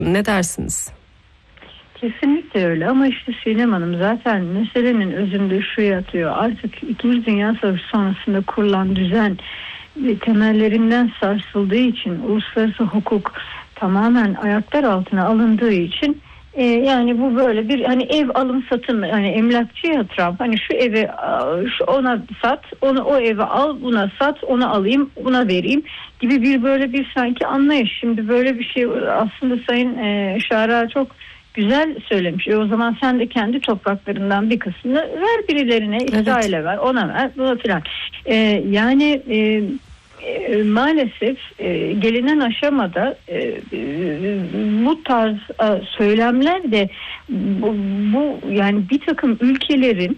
Ne dersiniz? Kesinlikle öyle ama işte Sinem Hanım, zaten meselenin özünde şu yatıyor: artık 2. Dünya Savaşı sonrasında kurulan düzen temellerinden sarsıldığı için, uluslararası hukuk tamamen ayaklar altına alındığı için yani bu böyle bir hani ev alım satım, hani emlakçı ya Trump, hani şu evi ona sat, onu o evi al, buna sat, onu alayım, buna vereyim gibi bir böyle bir sanki anlayış. Şimdi böyle bir şey aslında Sayın Şara çok güzel söylemiş. O zaman sen de kendi topraklarından bir kısmını ver birilerine, İsrail'e ver, ona ver, buna filan. Yani maalesef gelinen aşamada bu tarz söylemler de bu yani bir takım ülkelerin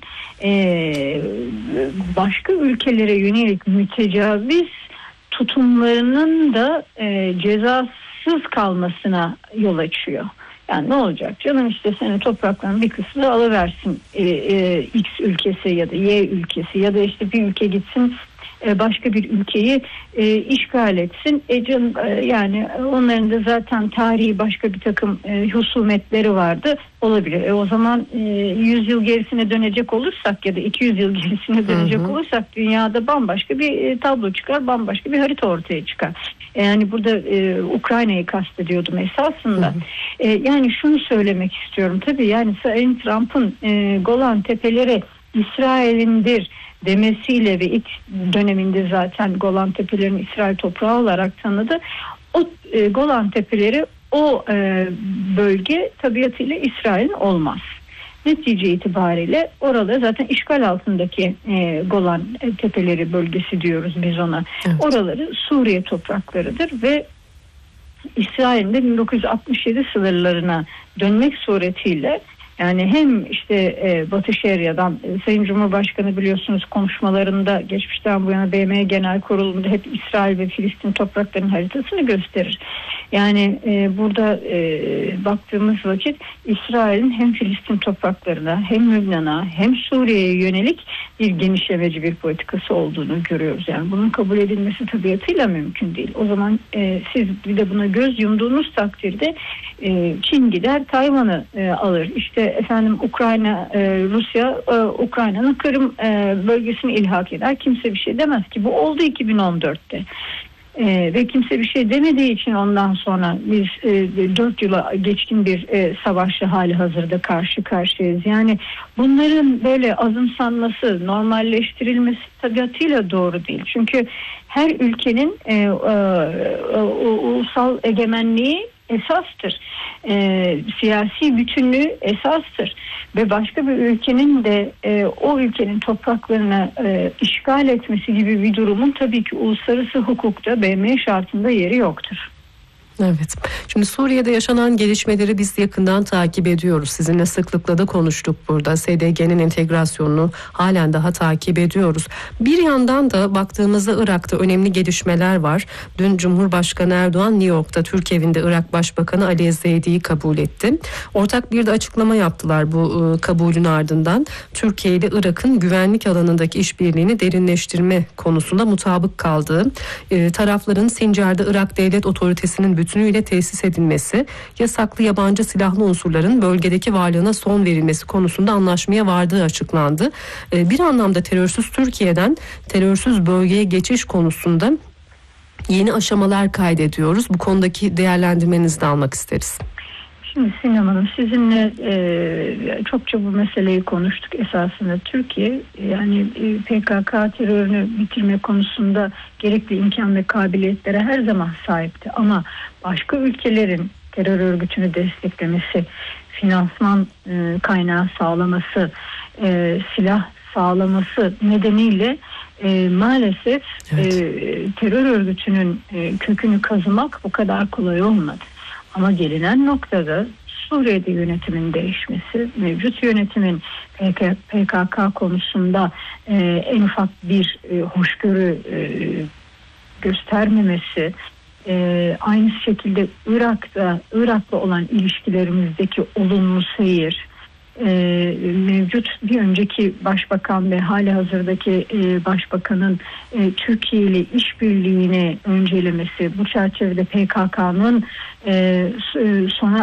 başka ülkelere yönelik mütecaviz tutumlarının da cezasız kalmasına yol açıyor. Yani ne olacak canım, işte senin toprakların bir kısmını alıversin X ülkesi ya da Y ülkesi, ya da işte bir ülke gitsin başka bir ülkeyi işgal etsin. Yani onların da zaten tarihi başka bir takım husumetleri vardı, olabilir. O zaman 100 yıl gerisine dönecek olursak ya da 200 yıl gerisine dönecek olursak dünyada bambaşka bir tablo çıkar, bambaşka bir harita ortaya çıkar. Yani burada Ukrayna'yı kastediyordum esasında. Yani şunu söylemek istiyorum. Tabii yani Sayın Trump'ın Golan Tepeleri İsrail'indir demesiyle ve ilk döneminde zaten Golan Tepelerini İsrail toprağı olarak tanıdı. O Golan Tepeleri, o bölge tabiatıyla İsrail'in olmaz. Netice itibariyle oralı zaten işgal altındaki Golan Tepeleri bölgesi diyoruz biz ona. Evet. Oraları Suriye topraklarıdır ve İsrail'in de 1967 sınırlarına dönmek suretiyle, yani hem işte Batı Şeria'dan Sayın Cumhurbaşkanı biliyorsunuz konuşmalarında geçmişten bu yana BM Genel Kurulu'nda hep İsrail ve Filistin topraklarının haritasını gösterir. Yani burada baktığımız vakit İsrail'in hem Filistin topraklarına hem Lübnan'a hem Suriye'ye yönelik bir genişlemeci bir politikası olduğunu görüyoruz. Yani bunun kabul edilmesi tabiatıyla mümkün değil. O zaman siz bir de buna göz yumduğunuz takdirde Çin gider Tayvan'ı alır. İşte efendim Ukrayna, Rusya Ukrayna'nın Kırım bölgesini ilhak eder. Kimse bir şey demez ki. Bu oldu 2014'te. Ve kimse bir şey demediği için ondan sonra biz 4 yıla geçkin bir savaşla hali hazırda karşı karşıyayız. Yani bunların böyle azımsanması, normalleştirilmesi tabiatıyla doğru değil. Çünkü her ülkenin ulusal egemenliği esastır. Siyasi bütünlüğü esastır. Ve başka bir ülkenin de o ülkenin topraklarına işgal etmesi gibi bir durumun tabii ki uluslararası hukukta BM şartında yeri yoktur. Evet. Şimdi Suriye'de yaşanan gelişmeleri biz yakından takip ediyoruz. Sizinle sıklıkla da konuştuk burada. SDG'nin entegrasyonunu halen daha takip ediyoruz. Bir yandan da baktığımızda Irak'ta önemli gelişmeler var. Dün Cumhurbaşkanı Erdoğan New York'ta Türk evinde Irak Başbakanı Ali Ezzeydi'yi kabul etti. Ortak bir de açıklama yaptılar bu kabulün ardından. Türkiye ile Irak'ın güvenlik alanındaki işbirliğini derinleştirme konusunda mutabık kaldığı, tarafların Sincar'da Irak Devlet Otoritesi'nin bütünüyle tesis edilmesi, yasaklı yabancı silahlı unsurların bölgedeki varlığına son verilmesi konusunda anlaşmaya vardığı açıklandı. Bir anlamda terörsüz Türkiye'den terörsüz bölgeye geçiş konusunda yeni aşamalar kaydediyoruz. Bu konudaki değerlendirmenizi de almak isteriz. Şimdi Sinem Hanım, sizinle çokça bu meseleyi konuştuk. Esasında Türkiye yani PKK terörünü bitirme konusunda gerekli imkan ve kabiliyetlere her zaman sahipti. Ama başka ülkelerin terör örgütünü desteklemesi, finansman kaynağı sağlaması, silah sağlaması nedeniyle maalesef terör örgütünün kökünü kazımak bu kadar kolay olmadı. Ama gelinen noktada Suriye'de yönetimin değişmesi, mevcut yönetimin PKK konusunda en ufak bir hoşgörü göstermemesi, aynı şekilde Irak'la olan ilişkilerimizdeki olumlu seyir, mevcut bir önceki başbakan ve hali hazırdaki başbakanın Türkiye ile işbirliğini öncelemesi, bu çerçevede PKK'nın sona